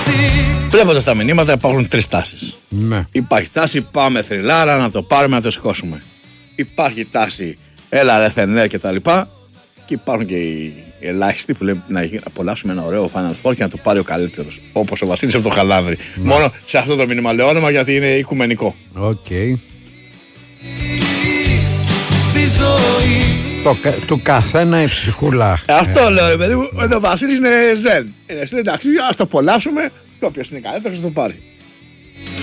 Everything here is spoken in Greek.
Βλέποντας τα μηνύματα υπάρχουν τρεις τάσεις. Ναι. Υπάρχει τάση πάμε θρυλάρα να το πάρουμε να το σηκώσουμε. Υπάρχει τάση έλα ρε Φενέρ και τα λοιπά. Και υπάρχουν και οι ελάχιστοι που λένε να απολαύσουμε ένα ωραίο Final Four και να το πάρει ο καλύτερος. Όπως ο Βασίλης από το Χαλάνδρη. Ναι. Μόνο σε αυτό το μήνυμα λέω όνομα γιατί είναι οικουμενικό. Οκ. Του καθένα η ψυχούλα. Αυτό λέω, παιδί μου. Ο Βασίλης είναι ζεν. Είναι εντάξει, ας το απολαύσουμε και όποιος είναι καλύτερος θα το πάρει.